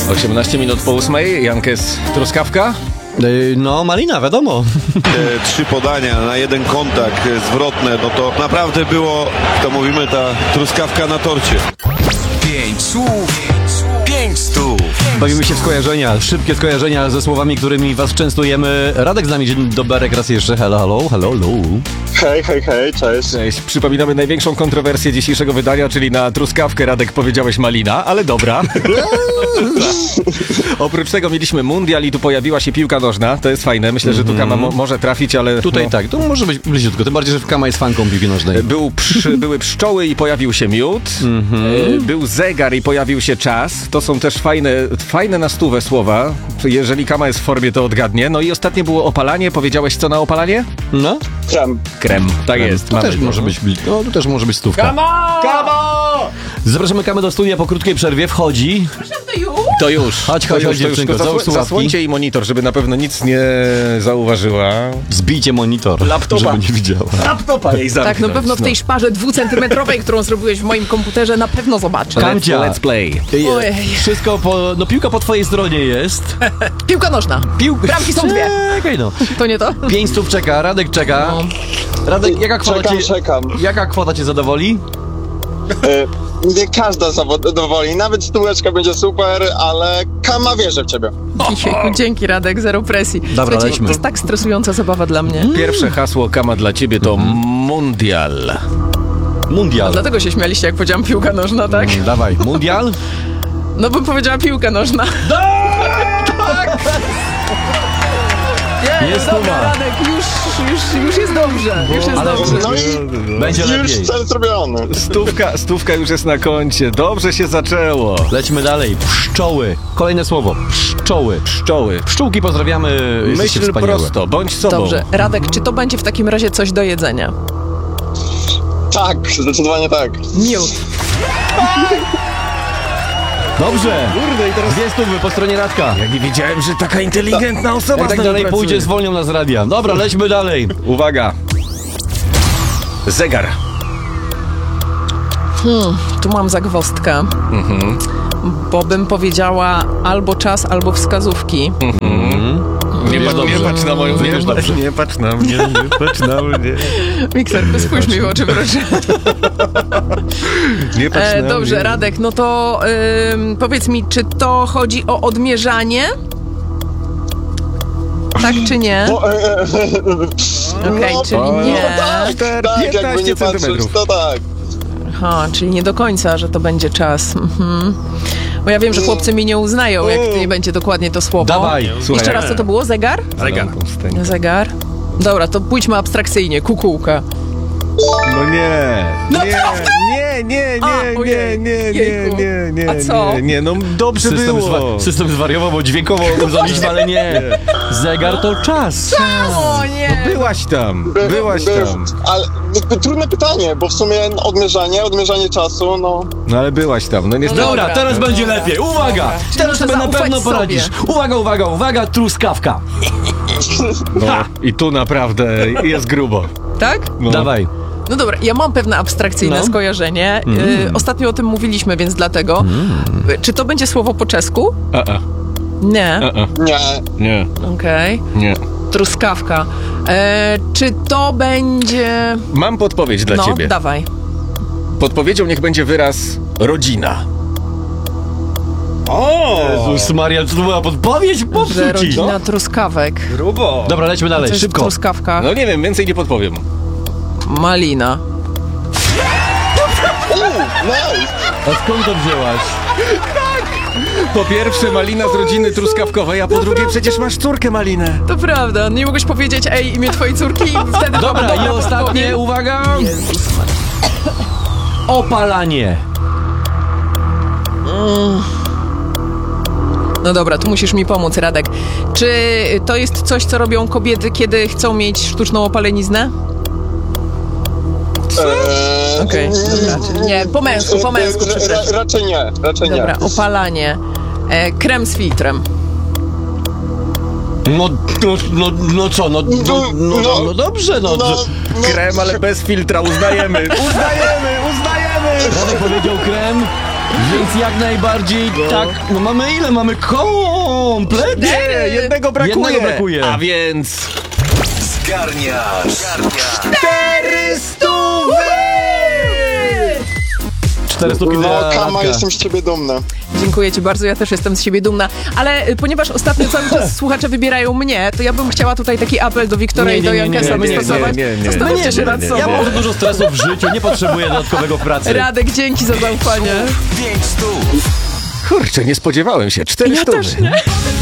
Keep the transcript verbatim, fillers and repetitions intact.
osiemnaście minut po ósmej, Jankes, truskawka? No, malina, wiadomo. Te trzy podania na jeden kontakt zwrotne, no to naprawdę było, to mówimy, ta truskawka na torcie. Pięć słów, pięć stów. Bawimy się w skojarzenia, szybkie skojarzenia ze słowami, którymi was częstujemy. Radek z nami, dzień dobry, raz jeszcze. Hello, hello, hello, hello. Hej, hej, hej, cześć. Cześć. Przypominamy największą kontrowersję dzisiejszego wydania, czyli na truskawkę, Radek, powiedziałeś malina, ale dobra. Oprócz tego mieliśmy mundial i tu pojawiła się piłka nożna. To jest fajne. Myślę, że tu Kama mo- może trafić, ale... Tutaj no. tak, to może być bliziutko, tym bardziej, że Kama jest fanką piłki nożnej. Był przy, były pszczoły i pojawił się miód. Mm-hmm. Był zegar i pojawił się czas. To są też fajne, fajne na stówę słowa. Jeżeli Kama jest w formie, to odgadnie. No i ostatnie było opalanie. Powiedziałeś co na opalanie? No? Krem. Krem. Tak Krem. jest. To mamy też to. może być, no, to też może być stówka. Kama! Kama! Zapraszamy Kamę do studia po krótkiej przerwie. Wchodzi. To już. Chodź, To chodź, już, chodź, to już. dziewczynko, Tylko załóż zasł- słuchawki. Zasłońcie jej monitor, żeby na pewno nic nie zauważyła. Zbijcie monitor, Laptopa. żeby nie widziała. Laptopa jej zamknąć. Tak, na pewno w tej szparze dwucentymetrowej, którą zrobiłeś w moim komputerze, na pewno zobaczę. Kamcia. Let's play. Ej, Ojej. Wszystko po... No piłka po twojej stronie jest. Piłka nożna. Piłka... Bramki są dwie. Czekaj no. To nie to? Pięć stów czeka, Radek czeka. No. Radek, jaka kwota Czekam, cię... czekam. Jaka kwota cię zadowoli? Y, nie każda zadowoli, nawet stóweczka będzie super, ale Kama wierzy w ciebie. Jejku, dzięki Radek, zero presji. Dobra, Słuchajcie, lećmy. to jest tak stresująca zabawa dla mnie. Pierwsze hasło Kama dla ciebie to mundial. Mundial. Dlatego się śmialiście, jak powiedziałam piłka nożna, tak? Mm, dawaj, mundial? No bym powiedziała piłka nożna. Nie, Jest dobra, tuma. Radek, już, już, już jest dobrze. Już jest Ale- dobrze. No i Będzie już lepiej. cel zrobiony. Stówka, stówka już jest na koncie. Dobrze się zaczęło. Lećmy dalej. Pszczoły. Kolejne słowo. Pszczoły. Pszczoły. Pszczółki pozdrawiamy. Jesteście Myśl wspaniałe. prosto, bądź sobą. Dobrze, Radek, czy to będzie w takim razie coś do jedzenia? Tak, zdecydowanie tak. Miód. Dobrze. Kurde, i teraz... Dwie stówy po stronie Radka. Ja nie wiedziałem, że taka inteligentna osoba Jak tak z nami dalej pracuje. pójdzie, zwolnią nas z radia. Dobra, lećmy dalej. Uwaga. Zegar. Hmm, tu mam zagwozdkę. Mhm. Bo bym powiedziała albo czas, albo wskazówki. Nie, Wiesz patrz, dobrze. nie patrz na moją... Wiesz Nie, dobrze. patrz, nie patrz na mnie, nie patrz na mnie. Mikser, spójrz mi w oczy, proszę. Nie patrz E, na dobrze, mnie. Radek, no to ym, powiedz mi, czy to chodzi o odmierzanie? Tak czy nie? Bo, e, e, Okej, no, czyli O, nie. tak. tak, jakby nie patrzeć, centymetrów. to tak. Aha, czyli nie do końca, że to będzie czas. Mhm. Bo ja wiem, że chłopcy mi nie uznają, jak nie będzie dokładnie to słowo. Dawaj. Słuchaj, Jeszcze raz, co to było? Zegar? Zegar. Zegar. Dobra, to pójdźmy abstrakcyjnie. Kukułka. No nie. No nie, nie, nie, A, nie, nie, ojej. nie, nie, Jejku. nie, nie, A co? nie, nie, no dobrze System, było. zwa- system zwariował, bo dźwiękowo uznaliśmy, ale nie. Zegar to czas. O nie! Byłaś tam, By- byłaś by- tam. Ale jakby trudne pytanie, bo w sumie odmierzanie, odmierzanie czasu, no... No ale byłaś tam, no niestety. Dobra, teraz będzie lepiej. Uwaga! Teraz Muszę sobie na zaufać pewno sobie. poradzisz. Uwaga, uwaga, uwaga, truskawka. No, i tu naprawdę jest grubo. Tak? No. Dawaj. No dobra, ja mam pewne abstrakcyjne No. skojarzenie. Y, ostatnio o tym mówiliśmy, więc dlatego. Y, Czy to będzie słowo po czesku? A, a, Nie. a, a. Nie. Nie, Okej. nie. Truskawka. E, czy to będzie... Mam podpowiedź dla no, ciebie. dawaj. Podpowiedzią niech będzie wyraz rodzina. Jezus Maria, co to była podpowiedź? Że Popsuć ci. rodzina truskawek. Grubo. Dobra, lećmy dalej, Coś w szybko. truskawkach. No nie wiem, więcej nie podpowiem. Malina. Uuu, nice! A skąd to wzięłaś? Po pierwsze malina z rodziny truskawkowej, a po drugie przecież masz córkę malinę. To prawda, nie mogłeś powiedzieć, ej, imię twojej córki i wtedy... Dobra, i ostatnie, uwaga. Opalanie. No dobra, tu musisz mi pomóc, Radek. Czy to jest coś, co robią kobiety, kiedy chcą mieć sztuczną opaleniznę? Eee, Okej, dobra, czyli nie, po męsku, po męsku, ra- ra- przepraszam. Raczej nie, raczej nie. Dobra, opalanie. E, krem z filtrem. No, no, no, no co, no, no, no, no, no dobrze, no. No, że- no, Krem, ale bez filtra, uznajemy. Uznajemy, uznajemy. Radek powiedział krem, Więc jak najbardziej tak. No mamy ile? Mamy kompletnie! Nie, jednego brakuje. Jednego brakuje. A więc... Zgarniasz. Cztery stówy! Cztery sztuki No, dla Kama, Radka. jestem z ciebie dumny. Dziękuję ci bardzo, ja też jestem z siebie dumna. Ale y, ponieważ ostatnio cały czas słuchacze wybierają mnie, to ja bym chciała tutaj taki apel do Wiktora Nie, i do nie, nie, nie, Jankesa nie, nie, wystosować. nie, nie, nie. Zastanówcie się nad nie, sobą. Ja mam dużo stresu w życiu, nie potrzebuję dodatkowego w pracy. Radek, dzięki za zaufanie. Pięć stów. Kurczę, nie spodziewałem się. Cztery Ja stówy. też nie.